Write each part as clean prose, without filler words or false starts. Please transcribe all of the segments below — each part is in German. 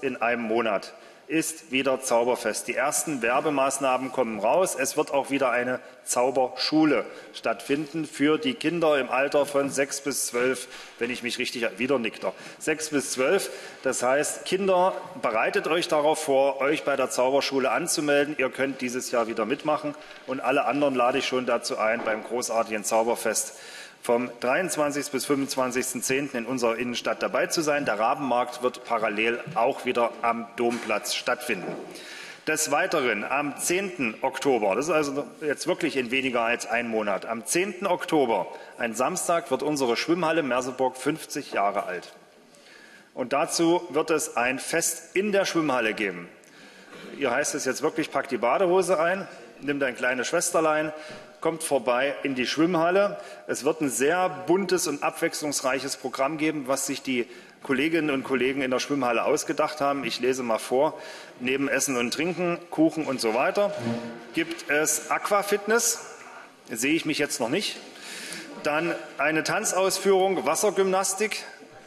in einem Monat ist wieder Zauberfest. Die ersten Werbemaßnahmen kommen raus. Es wird auch wieder eine Zauberschule stattfinden für die Kinder im Alter von 6 bis 12, wenn ich mich richtig wieder nickt. 6 bis 12. Das heißt, Kinder, bereitet euch darauf vor, euch bei der Zauberschule anzumelden. Ihr könnt dieses Jahr wieder mitmachen und alle anderen lade ich schon dazu ein, beim großartigen Zauberfest vom 23. bis 25.10. in unserer Innenstadt dabei zu sein. Der Rabenmarkt wird parallel auch wieder am Domplatz stattfinden. Des Weiteren am 10. Oktober, das ist also jetzt wirklich in weniger als einem Monat, am 10. Oktober, ein Samstag, wird unsere Schwimmhalle Merseburg 50 Jahre alt. Und dazu wird es ein Fest in der Schwimmhalle geben. Hier heißt es jetzt wirklich, packt die Badehose ein, nimmt ein kleines Schwesterlein, kommt vorbei in die Schwimmhalle. Es wird ein sehr buntes und abwechslungsreiches Programm geben, was sich die Kolleginnen und Kollegen in der Schwimmhalle ausgedacht haben. Ich lese mal vor. Neben Essen und Trinken, Kuchen und so weiter gibt es Aquafitness. Sehe ich mich jetzt noch nicht. Dann eine Tanzausführung, Wassergymnastik.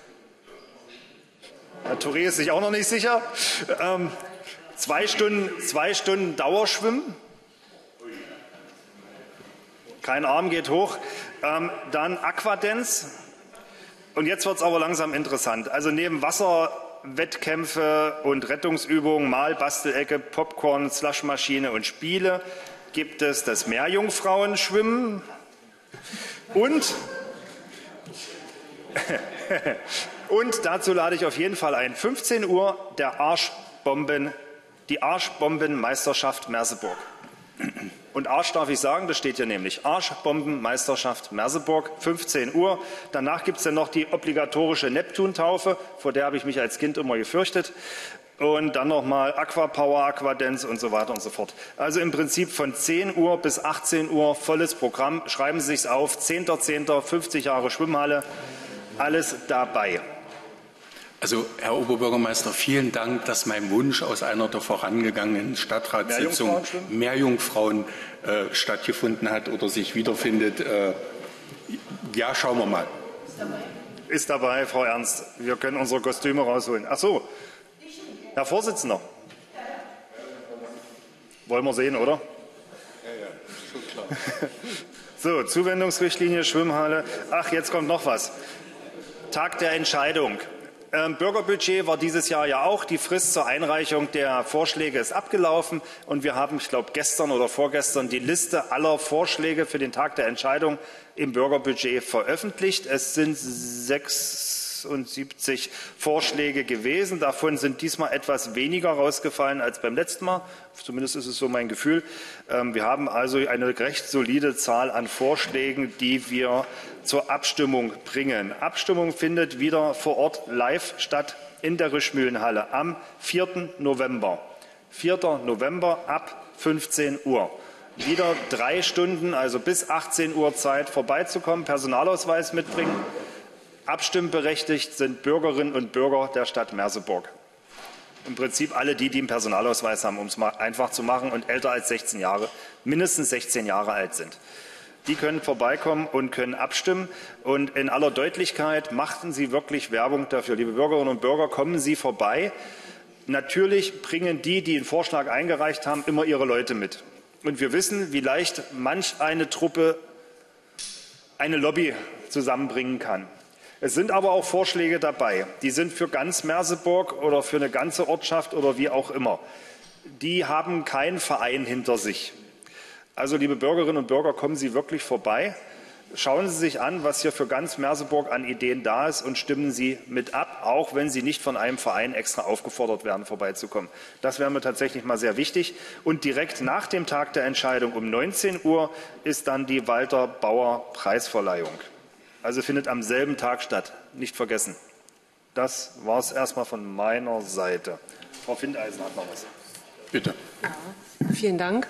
Herr Touré ist sich auch noch nicht sicher. 2 Stunden Dauerschwimmen. Kein Arm geht hoch. Dann Aquadance. Und jetzt wird es aber langsam interessant. Also neben Wasserwettkämpfe und Rettungsübungen, Malbastelecke, Popcorn, Slushmaschine und Spiele gibt es das Meerjungfrauenschwimmen und dazu lade ich auf jeden Fall ein. 15 Uhr die Arschbombenmeisterschaft Merseburg. Und Arsch darf ich sagen, das steht hier nämlich. Arschbombenmeisterschaft Merseburg, 15 Uhr. Danach gibt es dann noch die obligatorische Neptuntaufe, vor der habe ich mich als Kind immer gefürchtet. Und dann nochmal Aquapower, Aquadance und so weiter und so fort. Also im Prinzip von 10 Uhr bis 18 Uhr volles Programm. Schreiben Sie sich's auf, 10.10., 50 Jahre Schwimmhalle, alles dabei. Also, Herr Oberbürgermeister, vielen Dank, dass mein Wunsch aus einer der vorangegangenen Stadtratssitzungen Meerjungfrauen stattgefunden hat oder sich wiederfindet. Ja, schauen wir mal. Ist dabei, Frau Ernst. Wir können unsere Kostüme rausholen. Ach so, Herr Vorsitzender. Wollen wir sehen, oder? Ja, schon klar. So, Zuwendungsrichtlinie, Schwimmhalle. Ach, jetzt kommt noch was. Tag der Entscheidung. Bürgerbudget war dieses Jahr ja auch. Die Frist zur Einreichung der Vorschläge ist abgelaufen und wir haben, ich glaube, gestern oder vorgestern die Liste aller Vorschläge für den Tag der Entscheidung im Bürgerbudget veröffentlicht. Es sind 76 Vorschläge gewesen. Davon sind diesmal etwas weniger rausgefallen als beim letzten Mal. Zumindest ist es so mein Gefühl. Wir haben also eine recht solide Zahl an Vorschlägen, die wir zur Abstimmung bringen. Abstimmung findet wieder vor Ort live statt in der Rischmühlenhalle am 4. November. 4. November ab 15 Uhr. Wieder 3 Stunden, also bis 18 Uhr Zeit vorbeizukommen, Personalausweis mitbringen. Abstimmberechtigt sind Bürgerinnen und Bürger der Stadt Merseburg. Im Prinzip alle die einen Personalausweis haben, um es mal einfach zu machen und älter als 16 Jahre, mindestens 16 Jahre alt sind. Die können vorbeikommen und können abstimmen. Und in aller Deutlichkeit machten Sie wirklich Werbung dafür. Liebe Bürgerinnen und Bürger, kommen Sie vorbei. Natürlich bringen die den Vorschlag eingereicht haben, immer ihre Leute mit. Und wir wissen, wie leicht manch eine Truppe eine Lobby zusammenbringen kann. Es sind aber auch Vorschläge dabei, die sind für ganz Merseburg oder für eine ganze Ortschaft oder wie auch immer. Die haben keinen Verein hinter sich. Also, liebe Bürgerinnen und Bürger, kommen Sie wirklich vorbei. Schauen Sie sich an, was hier für ganz Merseburg an Ideen da ist und stimmen Sie mit ab, auch wenn Sie nicht von einem Verein extra aufgefordert werden, vorbeizukommen. Das wäre mir tatsächlich mal sehr wichtig. Und direkt nach dem Tag der Entscheidung um 19 Uhr ist dann die Walter Bauer Preisverleihung. Also findet am selben Tag statt. Nicht vergessen. Das war es erstmal von meiner Seite. Frau Findeisen hat noch was. Bitte. Ja, vielen Dank.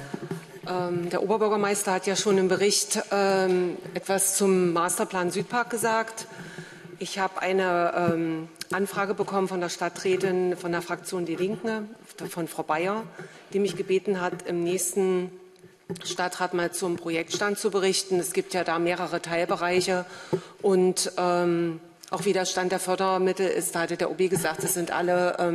Der Oberbürgermeister hat ja schon im Bericht etwas zum Masterplan Südpark gesagt. Ich habe eine Anfrage bekommen von der Stadträtin von der Fraktion Die Linke, von Frau Bayer, die mich gebeten hat, im nächsten Stadtrat mal zum Projektstand zu berichten. Es gibt ja da mehrere Teilbereiche und auch wie der Stand der Fördermittel ist, da hatte der OB gesagt, es sind alle